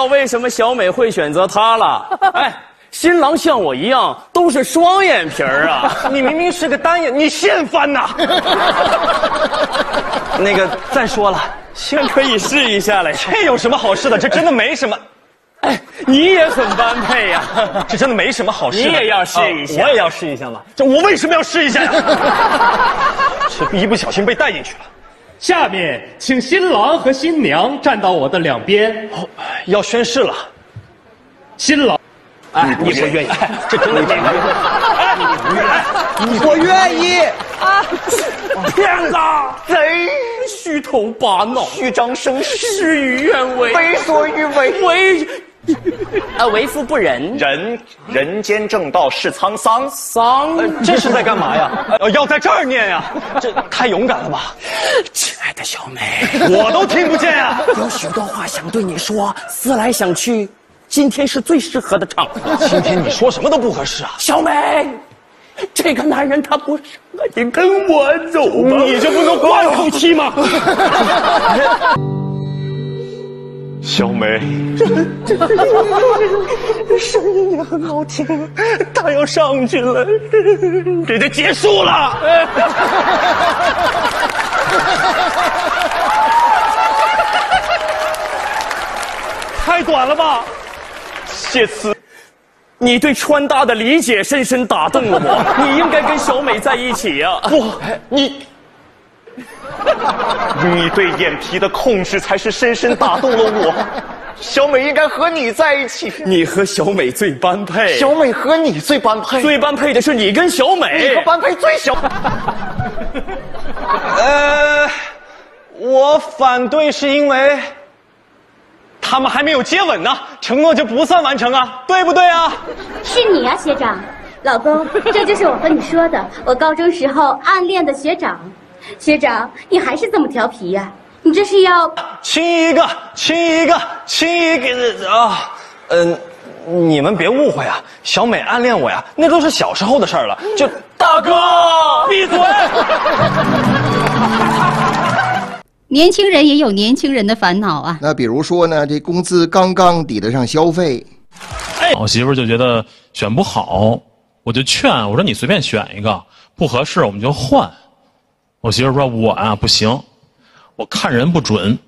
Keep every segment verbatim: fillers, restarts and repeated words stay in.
为什么小美会选择他了。哎，新郎像我一样都是双眼皮儿啊， 你明明是个单眼，你现翻呐！那个，再说了， 先可以试一下了。 这有什么好试的？这真的没什么。 哎，你也很般配呀、 啊，这真的没什么好试的。 你也要试一下、 啊，我也要试一下嘛。这我为什么要试一下呀？是一不小心被带进去了。 下面，请新郎和新娘站到我的两边。 哦，要宣誓了。 新郎， 哎，你不愿意？哎、这真的不愿意。哎，你不愿意？ 我愿意。啊！ 骗子，贼，虚头巴脑， 虚张声势， 事与愿违， 为所欲为， 为啊为富不仁。 人人间正道是沧桑， 桑、 呃，这是在干嘛呀？呃，要在这儿念呀？这太勇敢了吧！ 亲爱的小美， 我都听不见呀。 有许多话想对你说，思来想去，今天是最适合的场合。 今天你说什么都不合适啊， 小美。这个男人他不适合，你跟我走吧。 你就不能换口气吗？小美，声音也很好听，他要上去了，这就结束了。太短了吧？谢辞。 你对穿搭的理解深深打动了我，你应该跟小美在一起呀、啊！ 不，你，你对眼皮的控制才是深深打动了我。小美应该和你在一起， 你和小美最般配。 小美和你最般配， 最般配的是你跟小美。 你和般配最小。 呃，我反对是因为。他们还没有接吻呢，承诺就不算完成啊，对不对啊？ 是你啊，学长，老公，这就是我和你说的，我高中时候暗恋的学长。学长，你还是这么调皮呀、啊？你这是要亲一个，亲一个，亲一个啊！嗯、呃，你们别误会啊，小美暗恋我呀，那都是小时候的事儿了。就大哥，闭嘴！ 年轻人也有年轻人的烦恼啊。 那比如说呢，这工资刚刚抵得上消费， 我媳妇就觉得选不好，我就劝我说你随便选一个，不合适我们就换。我媳妇说我啊不行，我看人不准。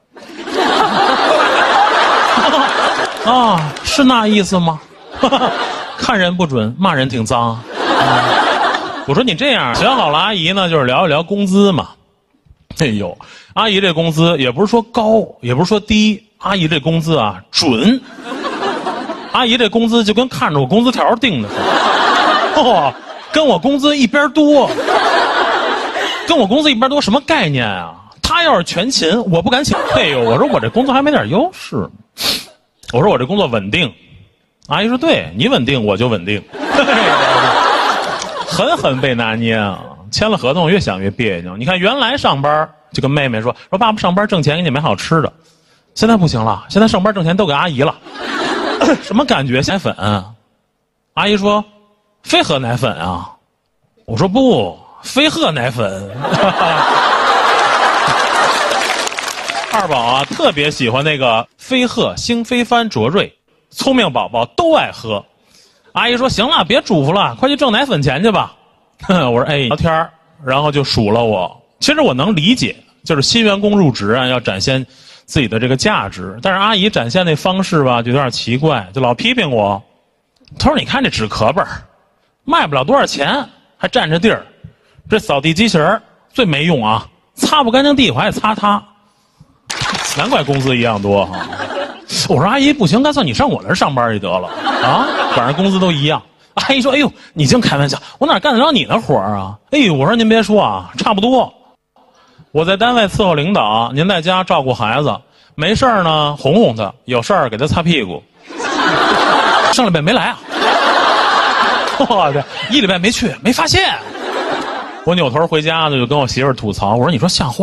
啊，是那意思吗？看人不准，骂人挺脏。啊、我说你这样选好了，阿姨呢就是聊一聊工资嘛。哎呦，阿姨这工资也不是说高，也不是说低，阿姨这工资啊准。阿姨这工资就跟看着我工资条定的似的，哦，跟我工资一边多，跟我工资一边多什么概念啊？他要是全勤，我不敢请。哎呦，我说我这工作还没点优势，我说我这工作稳定。阿姨说对你稳定，我就稳定。狠狠被拿捏啊！签了合同，越想越别扭。你看，原来上班就跟妹妹说说爸爸上班挣钱给你买好吃的，现在不行了，现在上班挣钱都给阿姨了。什么感觉？奶粉？阿姨说非喝奶粉啊。我说不，非喝奶粉。二宝啊，特别喜欢那个飞鹤、星飞帆、卓瑞，聪明宝宝都爱喝。阿姨说行了，别嘱咐了，快去挣奶粉钱去吧。我说哎，聊天然后就数落我。其实我能理解，就是新员工入职啊，要展现自己的这个价值。但是阿姨展现那方式吧，就有点奇怪，就老批评我。她说你看这纸壳本卖不了多少钱，还占着地儿。这扫地机器人最没用啊，擦不干净地我还得擦它。难怪工资一样多哈。我说阿姨不行，干脆你上我那儿上班就得了啊，反正工资都一样。阿姨说哎呦你净开玩笑，我哪干得着你的活啊？哎呦，我说您别说啊，差不多。我在单位伺候领导，您在家照顾孩子，没事呢哄哄他，有事儿给他擦屁股。上礼拜没来啊？我这一礼拜没去，没发现。我扭头回家呢，就跟我媳妇儿吐槽，我说你说像话